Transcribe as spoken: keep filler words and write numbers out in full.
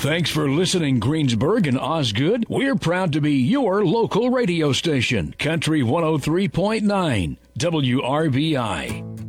Thanks for listening, Greensburg and Osgood. We're proud to be your local radio station, Country one oh three point nine, W R B I.